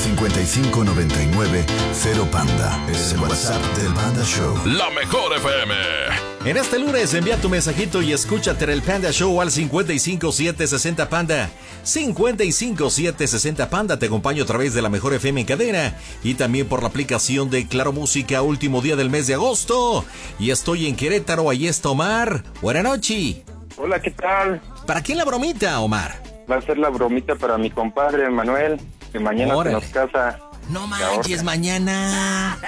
5599 Panda. Es el WhatsApp del Panda Show. La mejor FM. En este lunes envía tu mensajito y escúchate el Panda Show al 55760 Panda. 55760 Panda, te acompaño a través de la mejor FM en cadena y también por la aplicación de Claro Música, último día del mes de agosto. Y estoy en Querétaro, ahí está Omar. Buenas noches. Hola, ¿qué tal? ¿Para quién la bromita, Omar? Va a ser la bromita para mi compadre Manuel, que mañana se nos casa. No manches, mañana.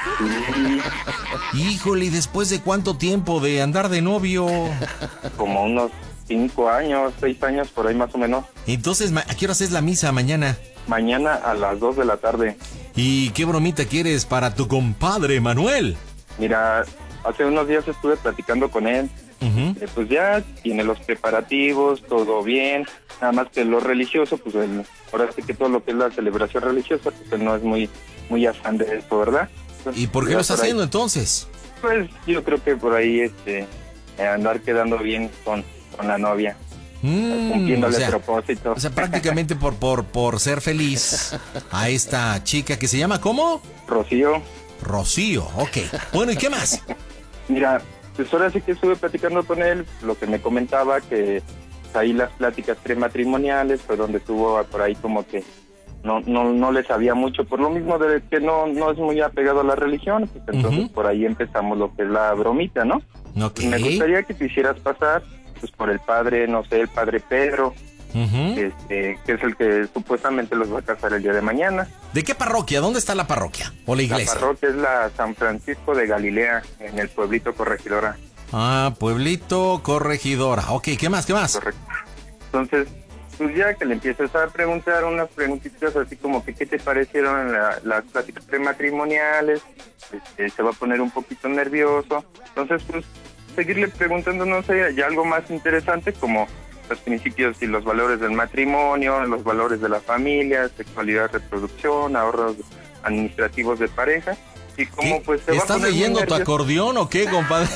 Híjole, ¿y después de cuánto tiempo de andar de novio? Como unos 5 años, 6 años, por ahí más o menos. Entonces, ¿a qué hora es la misa mañana? Mañana a las 2 de la tarde. ¿Y qué bromita quieres para tu compadre Manuel? Mira, hace unos días estuve platicando con él. Pues ya tiene los preparativos, todo bien. Nada más que lo religioso, pues ahora sí que todo lo que es la celebración religiosa, pues él no es muy afán de eso, ¿verdad? Entonces, ¿y por qué lo está haciendo entonces? Pues yo creo que por ahí andar quedando bien con la novia. Cumpliéndole el propósito. O sea, prácticamente por ser feliz a esta chica que se llama, ¿cómo? Rocío. Rocío, ok. Bueno, ¿y qué más? Mira, pues ahora sí que estuve platicando con él, lo que me comentaba, que ahí las pláticas prematrimoniales fue donde estuvo por ahí como que no le sabía mucho, por lo mismo de que no es muy apegado a la religión, pues entonces por ahí empezamos lo que es la bromita, ¿no? Okay. Me gustaría que te hicieras pasar pues por el padre, no sé, el padre Pedro, que es el que supuestamente los va a casar el día de mañana. ¿De qué parroquia? ¿Dónde está la parroquia? ¿O la iglesia? La parroquia es la San Francisco de Galilea, en el pueblito Corregidora. Ah, pueblito Corregidora. Ok, ¿qué más? Correcto. Entonces, pues ya que le empiezas a preguntar unas preguntitas así como que qué te parecieron las pláticas prematrimoniales, se va a poner un poquito nervioso. Entonces, pues, seguirle preguntando, no sé, ya algo más interesante como los principios y los valores del matrimonio, los valores de la familia, sexualidad, reproducción, ahorros administrativos de pareja. Y como pues se ¿estás leyendo tu acordeón o qué, compadre?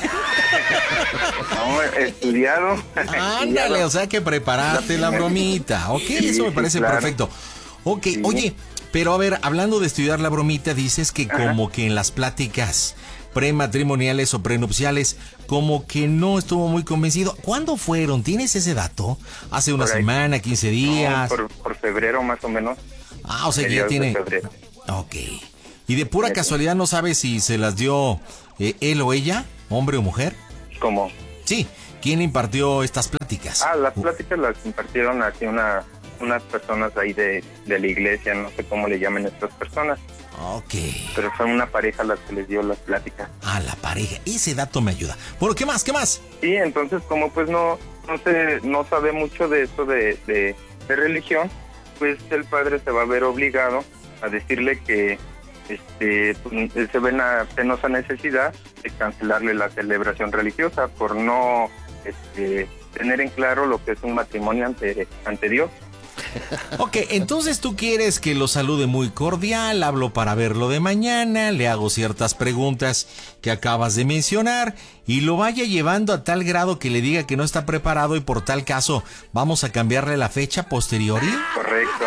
No, estudiado. Ándale, o sea que preparaste la bromita. Ok, sí, eso me parece perfecto. Ok, sí. Oye, pero a ver, hablando de estudiar la bromita, dices que como que en las pláticas prematrimoniales o prenupciales, como que no estuvo muy convencido. ¿Cuándo fueron? ¿Tienes ese dato? ¿Hace una semana, 15 días? No, por febrero más o menos. Ah, o sea que ya tiene... Ok. ¿Y de pura casualidad no sabes si se las dio él o ella, hombre o mujer? ¿Cómo? Sí, ¿quién impartió estas pláticas? Las pláticas las impartieron aquí unas personas ahí de la iglesia, no sé cómo le llaman a estas personas. Ok. Pero fue una pareja las que les dio las pláticas. Ah, la pareja, ese dato me ayuda. Bueno, ¿qué más? Sí, entonces como pues no sabe mucho de esto de religión, pues el padre se va a ver obligado a decirle que pues, se ve en la penosa necesidad de cancelarle la celebración religiosa por no tener en claro lo que es un matrimonio ante Dios. Ok, entonces tú quieres que lo salude muy cordial, hablo para verlo de mañana, le hago ciertas preguntas que acabas de mencionar y lo vaya llevando a tal grado que le diga que no está preparado y por tal caso vamos a cambiarle la fecha posteriori. Correcto.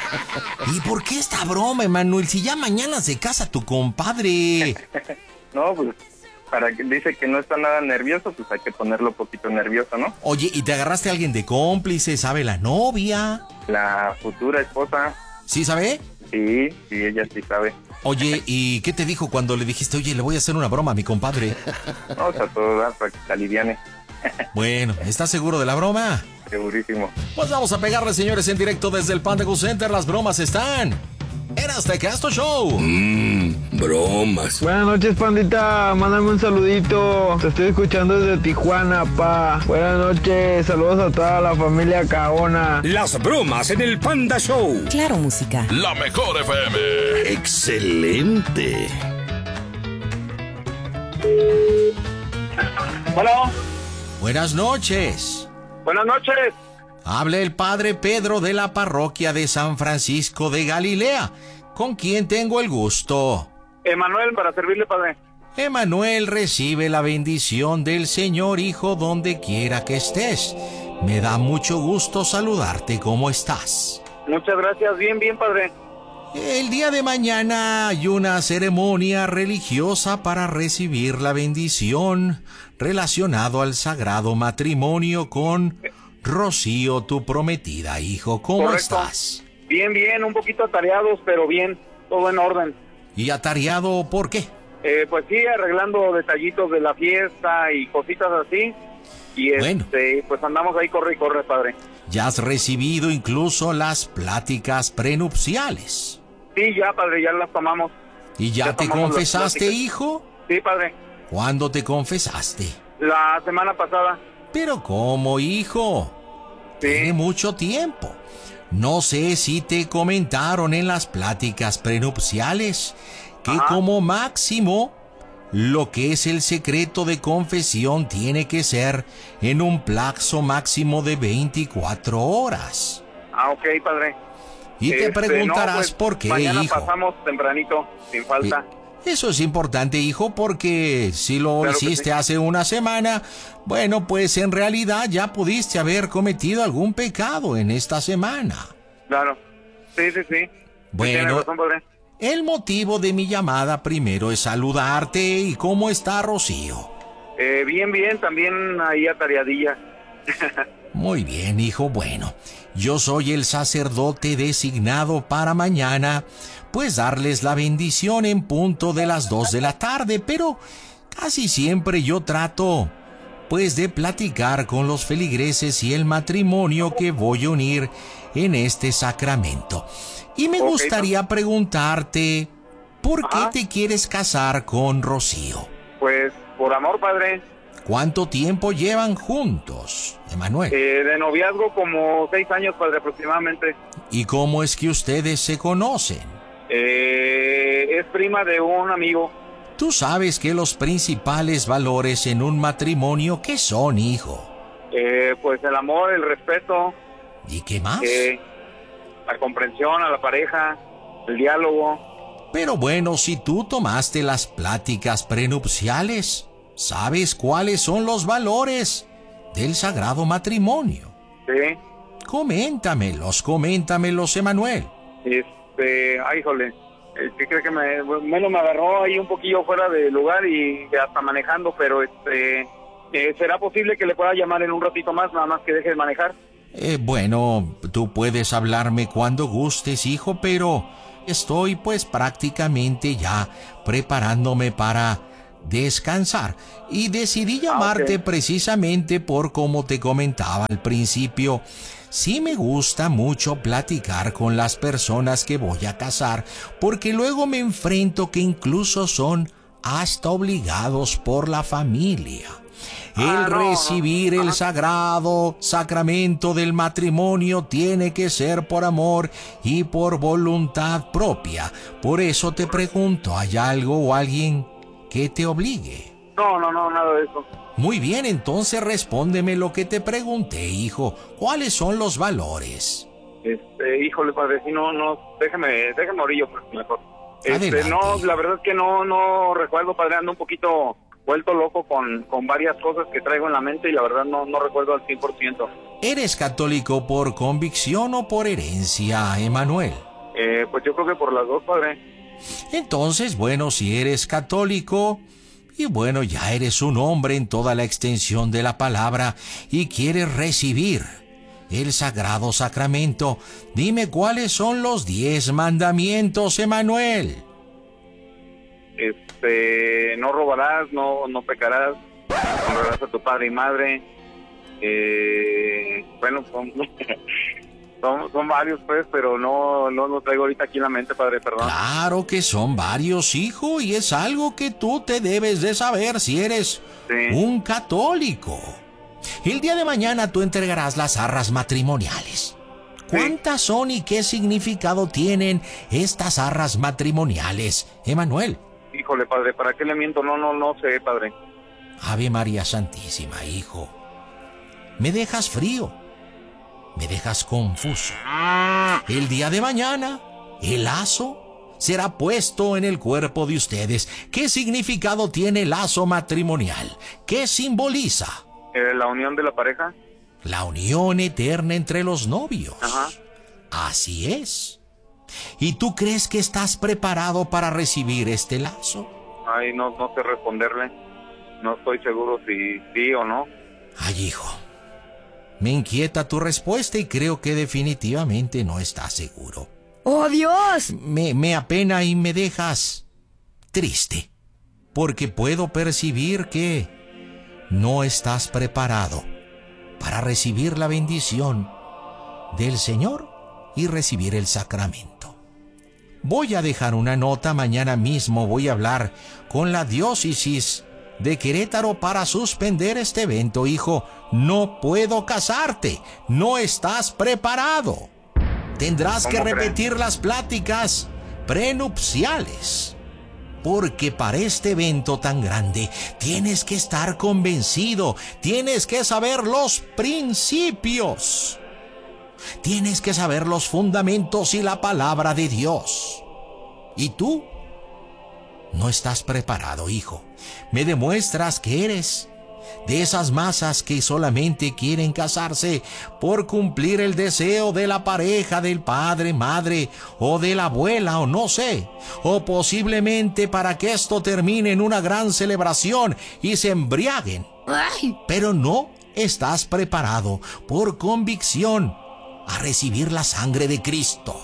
¿Y por qué esta broma, Emanuel? Si ya mañana se casa tu compadre. No, pues para que dice que no está nada nervioso, pues hay que ponerlo un poquito nervioso, ¿no? Oye, ¿y te agarraste a alguien de cómplice? ¿Sabe la novia? La futura esposa. ¿Sí sabe? Sí, ella sí sabe. Oye, ¿y qué te dijo cuando le dijiste, oye, le voy a hacer una broma a mi compadre? No, o sea, todo da para que se aliviane. Bueno, ¿estás seguro de la broma? Segurísimo. Pues vamos a pegarle, señores, en directo desde el Panda Go Center. Las bromas están en Aztecasto Show. Bromas. Buenas noches, pandita. Mándame un saludito. Te estoy escuchando desde Tijuana, pa. Buenas noches. Saludos a toda la familia Caona. Las bromas en el Panda Show. Claro Música. La mejor FM. Excelente. Bueno. Buenas noches. Buenas noches. Habla el padre Pedro de la parroquia de San Francisco de Galilea. ¿Con quién tengo el gusto? Emanuel, para servirle, padre. Emanuel, recibe la bendición del Señor, hijo, donde quiera que estés. Me da mucho gusto saludarte. ¿Cómo estás? Muchas gracias. Bien, padre. El día de mañana hay una ceremonia religiosa para recibir la bendición relacionado al sagrado matrimonio con Rocío, tu prometida, hijo. ¿Cómo Correcto. estás? Bien, un poquito atareados, pero bien, todo en orden. ¿Y atareado por qué? Pues sí, arreglando detallitos de la fiesta y cositas así. Y Bueno. pues andamos ahí, corre y corre, padre. Ya has recibido incluso las pláticas prenupciales. Sí, ya, padre, ya las tomamos. ¿Y ya te tomamos las confesaste, pláticas. hijo? Sí, padre, ¿Cuándo te confesaste? la semana pasada. ¿Pero cómo, hijo? Tiene Sí. mucho tiempo. No sé si te comentaron en las pláticas prenupciales que Ajá. como máximo lo que es el secreto de confesión tiene que ser en un plazo máximo de 24 horas. Ah, ok, padre. Y te preguntarás no, pues, por qué, mañana hijo. pasamos tempranito, sin falta. Eso es importante, hijo, porque si lo Claro que hiciste sí. hace una semana, bueno, pues en realidad ya pudiste haber cometido algún pecado en esta semana. Claro. Sí. Tiene Bueno, razón, padre. el motivo de mi llamada primero es saludarte. ¿Y cómo está Rocío? Bien, también ahí atareadilla. Muy bien, hijo. Bueno, yo soy el sacerdote designado para mañana, pues darles la bendición en punto de las 2 de la tarde, pero casi siempre yo trato, pues, de platicar con los feligreses y el matrimonio que voy a unir en este sacramento. Y me Ok, gustaría preguntarte, ¿por qué Ajá. te quieres casar con Rocío? Pues por amor, padre. ¿Cuánto tiempo llevan juntos, Emanuel? De noviazgo como 6 años, padre, aproximadamente. ¿Y cómo es que ustedes se conocen? Es prima de un amigo. Tú sabes que los principales valores en un matrimonio, ¿qué son, hijo? Pues el amor, el respeto, ¿Y qué más? la comprensión a la pareja, el diálogo. Pero bueno, si tú tomaste las pláticas prenupciales, ¿sabes cuáles son los valores del sagrado matrimonio? Sí. Coméntamelos, Emanuel. Ay, híjole. ¿Qué cree que me agarró ahí un poquillo fuera de lugar y hasta manejando, pero ¿será posible que le pueda llamar en un ratito más, nada más que deje de manejar? Bueno, tú puedes hablarme cuando gustes, hijo, pero estoy pues prácticamente ya preparándome para descansar. Y decidí llamarte ok. precisamente por como te comentaba al principio. Sí me gusta mucho platicar con las personas que voy a casar, porque luego me enfrento que incluso son hasta obligados por la familia. El recibir el sagrado sacramento del matrimonio tiene que ser por amor y por voluntad propia. Por eso te pregunto, ¿hay algo o alguien que te obligue? No, nada de eso. Muy bien, entonces respóndeme lo que te pregunté, hijo. ¿Cuáles son los valores? Híjole, padre, si no, déjeme orillo, pues, mejor. Adelante. No, la verdad es que no recuerdo, padre, ando un poquito vuelto loco con varias cosas que traigo en la mente y la verdad no recuerdo al 100%. ¿Eres católico por convicción o por herencia, Emanuel? Pues yo creo que por las dos, padre. Entonces, bueno, si eres católico, y bueno, ya eres un hombre en toda la extensión de la palabra y quieres recibir el sagrado sacramento, dime cuáles son los 10 mandamientos, Emanuel. No robarás, no pecarás, honrarás a tu padre y madre. Bueno, son varios, pues, pero no traigo ahorita aquí en la mente, padre, perdón. Claro que son varios, hijo, y es algo que tú te debes de saber si eres un católico. El día de mañana tú entregarás las arras matrimoniales. ¿Cuántas son y qué significado tienen estas arras matrimoniales, Emanuel? Híjole, padre, ¿para qué le miento? No sé, padre. Ave María Santísima, hijo. Me dejas frío. Me dejas confuso. El día de mañana, el lazo será puesto en el cuerpo de ustedes. ¿Qué significado tiene el lazo matrimonial? ¿Qué simboliza? La unión de la pareja. La unión eterna entre los novios. Ajá. Así es. ¿Y tú crees que estás preparado para recibir este lazo? Ay, no sé responderle. No estoy seguro si sí o no. Ay, hijo. Me inquieta tu respuesta y creo que definitivamente no estás seguro. ¡Oh, Dios! Me apena y me dejas triste, porque puedo percibir que no estás preparado para recibir la bendición del Señor y recibir el sacramento. Voy a dejar una nota, mañana mismo voy a hablar con la diócesis de Querétaro para suspender este evento, hijo. No puedo casarte, no estás preparado. Tendrás que repetir las pláticas prenupciales, porque para este evento tan grande tienes que estar convencido, tienes que saber los principios, tienes que saber los fundamentos y la palabra de Dios. ¿Y tú? No estás preparado, hijo. Me demuestras que eres de esas masas que solamente quieren casarse por cumplir el deseo de la pareja, del padre, madre o de la abuela, o no sé, o posiblemente para que esto termine en una gran celebración y se embriaguen. ¡Ay! Pero no estás preparado por convicción a recibir la sangre de Cristo.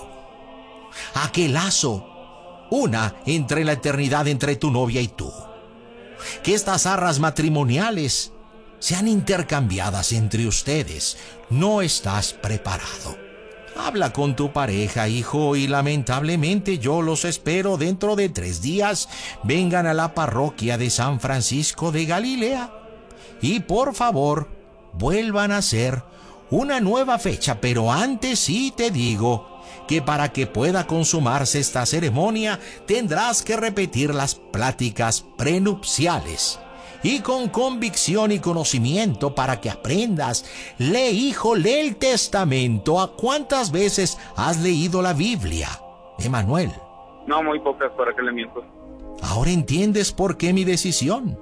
Aquel lazo una entre la eternidad entre tu novia y tú. Que estas arras matrimoniales sean intercambiadas entre ustedes. No estás preparado. Habla con tu pareja, hijo, y lamentablemente yo los espero dentro de 3 días. Vengan a la parroquia de San Francisco de Galilea y por favor vuelvan a hacer una nueva fecha, pero antes sí te digo que para que pueda consumarse esta ceremonia tendrás que repetir las pláticas prenupciales y con convicción y conocimiento para que aprendas. Lee, hijo, lee el testamento. ¿A cuántas veces has leído la Biblia, Emanuel? No, muy pocas, ¿para qué le miento? Ahora entiendes por qué mi decisión.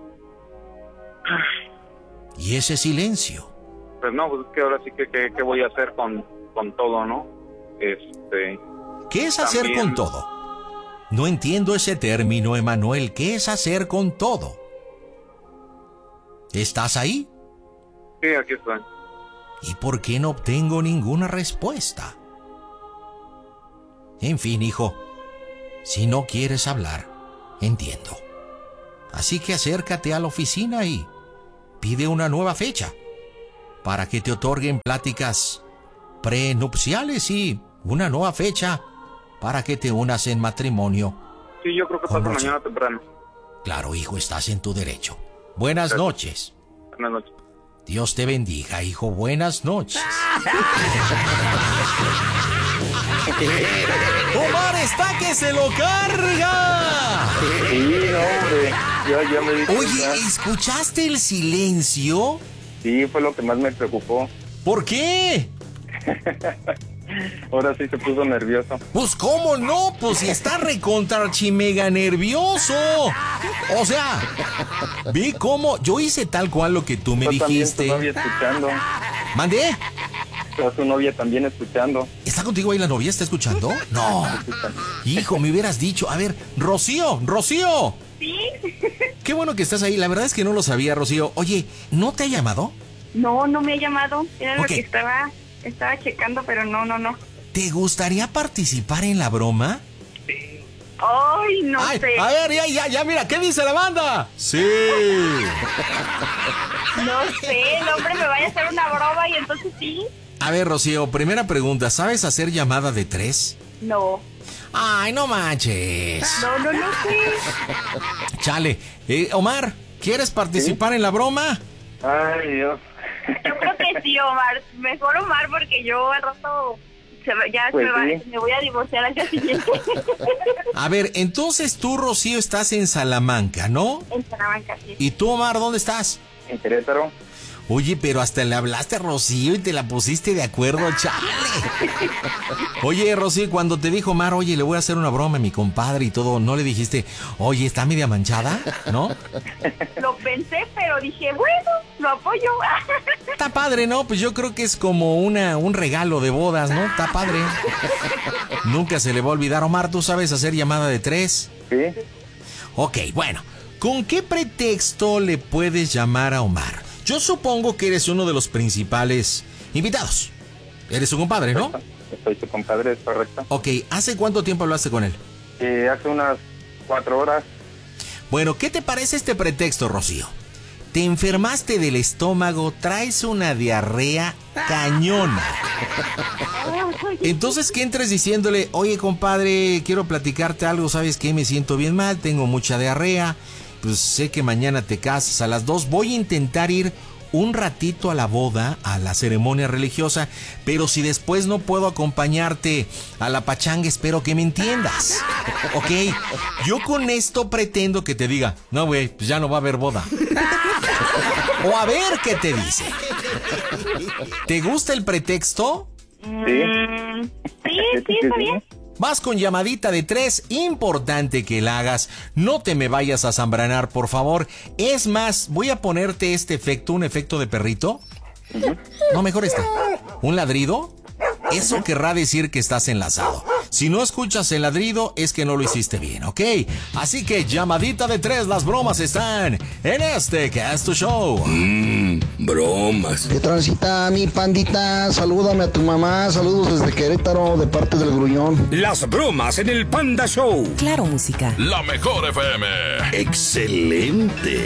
Y ese silencio. Pues no, pues es que ahora sí que ¿qué voy a hacer con todo, no? ¿Qué es hacer también con todo? No entiendo ese término, Emanuel. ¿Qué es hacer con todo? ¿Estás ahí? Sí, aquí estoy. ¿Y por qué no obtengo ninguna respuesta? En fin, hijo, si no quieres hablar, entiendo. Así que acércate a la oficina y pide una nueva fecha para que te otorguen pláticas prenupciales y una nueva fecha para que te unas en matrimonio. Sí, yo creo que pasa mañana temprano. Claro, hijo, estás en tu derecho. Buenas noches. Buenas noches. Dios te bendiga, hijo. Buenas noches. Omar está que se lo carga. Sí, no, hombre. Ya me di cuenta. Oye, ¿escuchaste el silencio? Sí, fue lo que más me preocupó. ¿Por qué? Ahora sí se puso nervioso. Pues cómo no, pues si está recontra archimega nervioso. O sea, vi cómo yo hice tal cual lo que tú me dijiste. También tu novia escuchando. ¿Mandé? Está tu novia también escuchando. ¿Está contigo ahí la novia? ¿Está escuchando? No. Hijo, me hubieras dicho. A ver, Rocío. Sí. Qué bueno que estás ahí. La verdad es que no lo sabía, Rocío. Oye, ¿no te ha llamado? No me ha llamado. Era lo Ok. que estaba checando, pero no. ¿Te gustaría participar en la broma? Ay, no Ay, sé. a ver, ya, mira, ¿qué dice la banda? Sí. No sé, el hombre me vaya a hacer una broma y entonces sí. A ver, Rocío, primera pregunta. ¿Sabes hacer llamada de 3? No. Ay, no manches. No sé. Chale. Omar, ¿quieres participar en la broma? Ay, Dios. Yo creo que sí, Omar. Mejor Omar, porque yo al rato Pues me voy a divorciar al día siguiente. A ver, entonces tú, Rocío, estás en Salamanca, ¿no? En Salamanca, sí. ¿Y tú, Omar, dónde estás? En Querétaro. Oye, pero hasta le hablaste a Rocío y te la pusiste de acuerdo, chale. Oye, Rocío, cuando te dijo Omar, oye, le voy a hacer una broma a mi compadre y todo, ¿no le dijiste, oye, está media manchada? ¿No? Lo pensé, pero dije, bueno, lo apoyo. Está padre, ¿no? Pues yo creo que es como un regalo de bodas, ¿no? Está padre. Nunca se le va a olvidar. Omar, ¿tú sabes hacer llamada de 3? Sí. Ok, bueno. ¿Con qué pretexto le puedes llamar a Omar? Yo supongo que eres uno de los principales invitados. Eres su compadre, ¿no? Soy tu compadre, es correcto. Ok, ¿hace cuánto tiempo hablaste con él? Hace unas 4 horas. Bueno, ¿qué te parece este pretexto, Rocío? Te enfermaste del estómago, traes una diarrea cañona. Entonces que entres diciéndole, oye, compadre, quiero platicarte algo, ¿sabes qué? Me siento bien mal, tengo mucha diarrea. Pues sé que mañana te casas a las 2. Voy a intentar ir un ratito a la boda, a la ceremonia religiosa, pero si después no puedo acompañarte a la pachanga, espero que me entiendas. Ok, yo con esto pretendo que te diga, no, güey, pues ya no va a haber boda. O a ver qué te dice. ¿Te gusta el pretexto? Sí. Sí, está bien. Vas con llamadita de 3, importante que la hagas, no te me vayas a zambranar, por favor. Es más, voy a ponerte este efecto, un efecto de perrito. No, mejor este. ¿Un ladrido? Eso querrá decir que estás enlazado. Si no escuchas el ladrido, es que no lo hiciste bien, ¿ok? Así que llamadita de 3, las bromas están en este que es tu show. Bromas. ¿Qué transita, mi pandita? Salúdame a tu mamá, saludos desde Querétaro, de parte del Grullón. Las bromas en el Panda Show. Claro, música. La mejor FM. Excelente.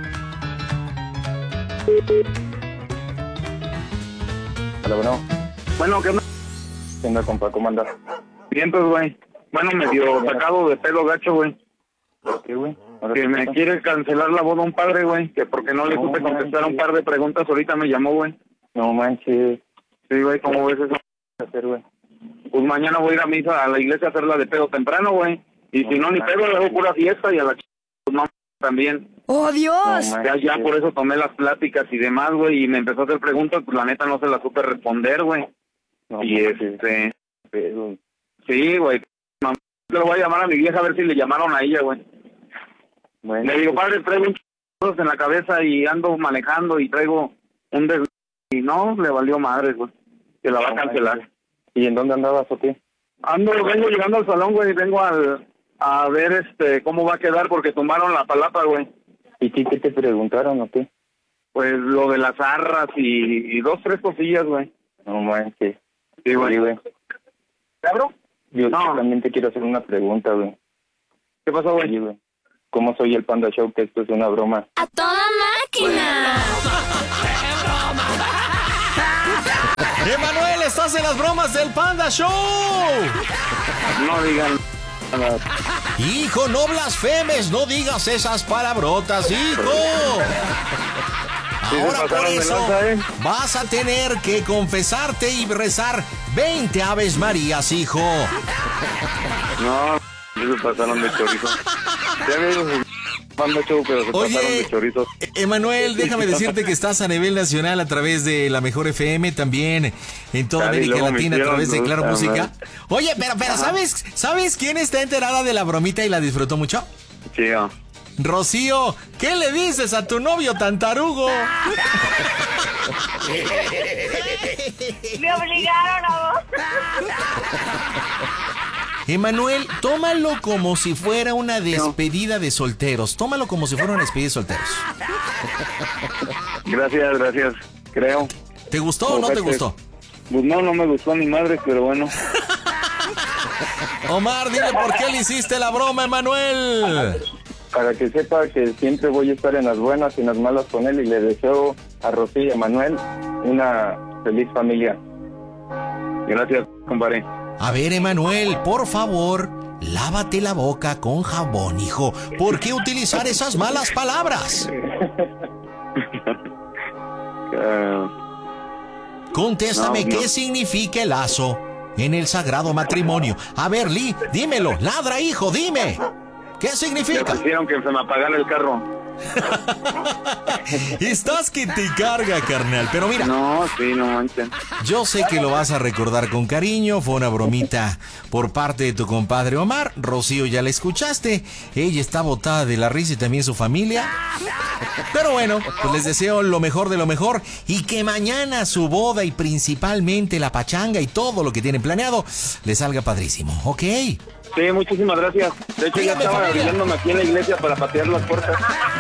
Hola, bueno. Bueno, ¿qué onda? ¿Qué onda, compa? ¿Cómo andas? Bien, pues, güey. Bueno, medio sacado de pelo gacho, güey. ¿Por qué, güey? Que me quiere cancelar la boda a un padre, güey. Que porque no le supe contestar un par de preguntas, ahorita me llamó, güey. No manches. Sí, güey, ¿cómo ves eso? Hacer, güey. Pues mañana voy a ir a misa, a la iglesia a hacerla de pedo temprano, güey. Y si no, ni pedo, le hago pura fiesta y a la pues no, también. ¡Oh, Dios! Ya por eso tomé las pláticas y demás, güey, y me empezó a hacer preguntas, pues la neta no se las supe responder, güey. No, y sí, güey. Le voy a llamar a mi vieja a ver si le llamaron a ella, güey. Bueno, Le digo, padre, traigo un cosas en la cabeza y ando manejando y traigo un y no, le valió madre, güey. Que la va a cancelar. ¿Y en dónde andabas o qué? Vengo llegando al salón, güey, vengo a ver cómo va a quedar porque tomaron la palapa, güey. ¿Y qué te preguntaron o qué? Pues lo de las arras y 2, 3 cosillas, güey. No manches. Sí, güey. ¿Cabro? Yo también te quiero hacer una pregunta, güey. ¿Qué pasó, güey? Sí, güey. ¿Cómo soy el Panda Show? Que esto es una broma. ¡A toda máquina! ¡Emanuel, estás en las bromas del Panda Show! No digan nada. Hijo, no blasfemes, no digas esas palabrotas, hijo. Ahora por eso vas a tener que confesarte y rezar 20 Aves Marías, hijo. No, se pasaron de chorizo. Ya me Panda Show, pero se pasaron de chorizo. Emanuel, déjame decirte que estás a nivel nacional a través de la Mejor FM, también en toda América Latina a través de Claro Música. Oye, pero ¿sabes quién está enterada de la bromita y la disfrutó mucho? Sí, Rocío, ¿qué le dices a tu novio tan tarugo? Me obligaron a vos. Emanuel, tómalo como si fuera una despedida de solteros. Tómalo como si fuera una despedida de solteros. Gracias, creo. ¿Te gustó o no te gustó? Pues no me gustó ni madre, pero bueno. Omar, dile por qué le hiciste la broma, Emanuel. Para que sepa que siempre voy a estar en las buenas y en las malas con él, y le deseo a Rocío y a Manuel una feliz familia. Gracias, compadre. A ver, Emanuel, por favor, lávate la boca con jabón, hijo. ¿Por qué utilizar esas malas palabras? Contéstame, ¿qué significa el lazo en el sagrado matrimonio? A ver, Lee, dímelo, ladra, hijo, dime. ¿Qué significa? Me dijeron que se me apagara el carro. Estás que te carga, carnal. Pero mira. No, sí, no manches. Yo sé que lo vas a recordar con cariño. Fue una bromita por parte de tu compadre Omar. Rocío, ya la escuchaste. Ella está botada de la risa y también su familia. Pero bueno, pues les deseo lo mejor de lo mejor. Y que mañana su boda y principalmente la pachanga y todo lo que tienen planeado les salga padrísimo, ¿ok? Sí, muchísimas gracias. De hecho, ya estaba arreglándome aquí en la iglesia para patear las puertas.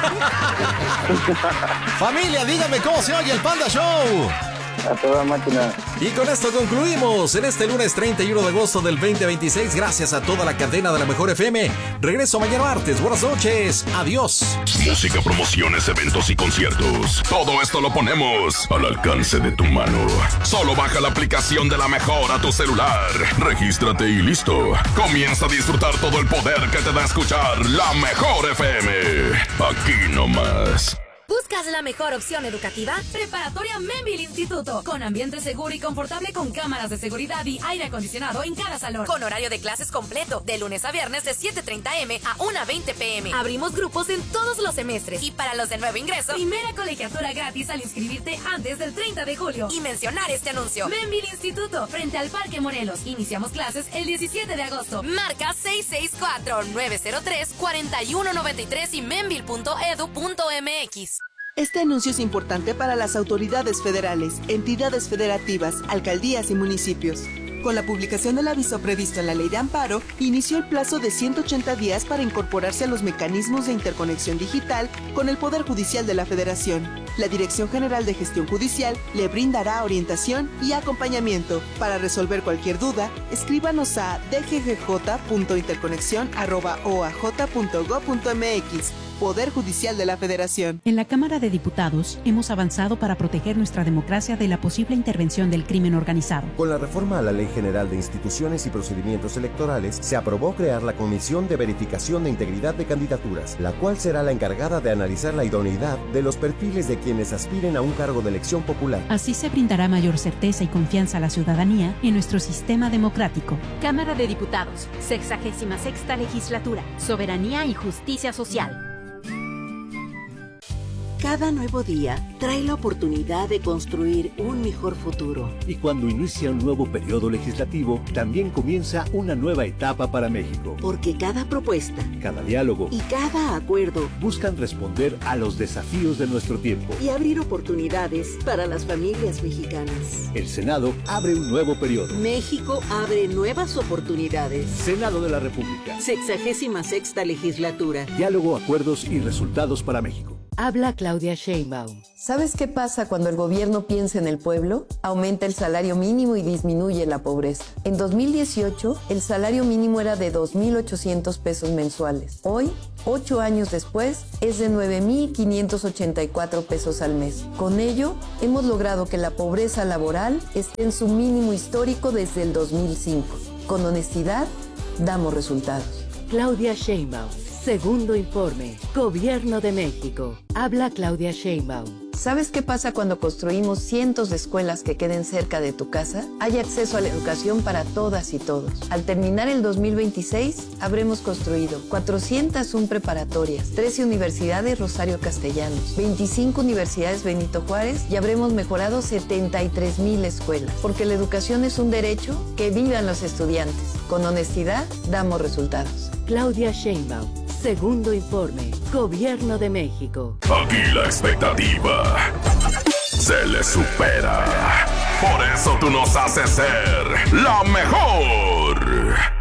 Familia, dígame cómo se oye el Panda Show. A toda máquina. Y con esto concluimos en este lunes 31 de agosto del 2026. Gracias a toda la cadena de la Mejor FM. Regreso mañana martes. Buenas noches. Adiós. Música, promociones, eventos y conciertos. Todo esto lo ponemos al alcance de tu mano. Solo baja la aplicación de La Mejor a tu celular. Regístrate y listo. Comienza a disfrutar todo el poder que te da escuchar La Mejor FM. Aquí nomás. ¿Buscas la mejor opción educativa? Preparatoria Membil Instituto, con ambiente seguro y confortable con cámaras de seguridad y aire acondicionado en cada salón. Con horario de clases completo, de lunes a viernes de 7:30 am a 1:20 pm. Abrimos grupos en todos los semestres. Y para los de nuevo ingreso, primera colegiatura gratis al inscribirte antes del 30 de julio. Y mencionar este anuncio. Membil Instituto, frente al Parque Morelos. Iniciamos clases el 17 de agosto. Marca 664-903-4193 y membil.edu.mx. Este anuncio es importante para las autoridades federales, entidades federativas, alcaldías y municipios. Con la publicación del aviso previsto en la Ley de Amparo, inició el plazo de 180 días para incorporarse a los mecanismos de interconexión digital con el Poder Judicial de la Federación. La Dirección General de Gestión Judicial le brindará orientación y acompañamiento. Para resolver cualquier duda, escríbanos a dggj.interconexión@oaj.gov.mx. Poder Judicial de la Federación. En la Cámara de Diputados hemos avanzado para proteger nuestra democracia de la posible intervención del crimen organizado. Con la reforma a la Ley General de Instituciones y Procedimientos Electorales, se aprobó crear la Comisión de Verificación de Integridad de Candidaturas, la cual será la encargada de analizar la idoneidad de los perfiles de quienes aspiren a un cargo de elección popular. Así se brindará mayor certeza y confianza a la ciudadanía en nuestro sistema democrático. Cámara de Diputados, 66ª Legislatura, Soberanía y Justicia Social. Cada nuevo día trae la oportunidad de construir un mejor futuro. Y cuando inicia un nuevo periodo legislativo, también comienza una nueva etapa para México. Porque cada propuesta, cada diálogo y cada acuerdo buscan responder a los desafíos de nuestro tiempo y abrir oportunidades para las familias mexicanas. El Senado abre un nuevo periodo. México abre nuevas oportunidades. Senado de la República. 66ª Legislatura. Diálogo, acuerdos y resultados para México. Habla Claudia Sheinbaum. ¿Sabes qué pasa cuando el gobierno piensa en el pueblo? Aumenta el salario mínimo y disminuye la pobreza. En 2018, el salario mínimo era de 2,800 pesos mensuales. Hoy, 8 años después, es de 9,584 pesos al mes. Con ello, hemos logrado que la pobreza laboral esté en su mínimo histórico desde el 2005. Con honestidad, damos resultados. Claudia Sheinbaum. Segundo informe. Gobierno de México. Habla Claudia Sheinbaum. ¿Sabes qué pasa cuando construimos cientos de escuelas que queden cerca de tu casa? Hay acceso a la educación para todas y todos. Al terminar el 2026, habremos construido 401 preparatorias, 13 universidades Rosario Castellanos, 25 universidades Benito Juárez y habremos mejorado 73,000 escuelas. Porque la educación es un derecho, que vivan los estudiantes. Con honestidad, damos resultados. Claudia Sheinbaum. Segundo informe. Gobierno de México. Aquí la expectativa se le supera. Por eso tú nos haces ser la mejor.